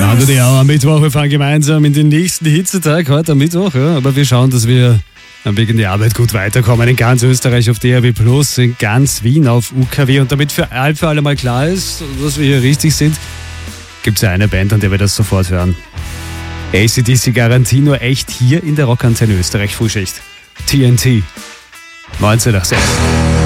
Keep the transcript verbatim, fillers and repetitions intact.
Unter die Hour am Mittwoch. Wir fahren gemeinsam in den nächsten Hitzetag, heute am Mittwoch. Ja. Aber wir schauen, dass wir am Weg in die Arbeit gut weiterkommen. In ganz Österreich auf D A B plus, in ganz Wien auf U K W. Und damit für ein für alle mal klar ist, dass wir hier richtig sind, gibt es ja eine Band, an der wir das sofort hören. A C D C Garantie nur echt hier in der Rockantenne Österreich Frühschicht. T N T. neunzehn nach sechs.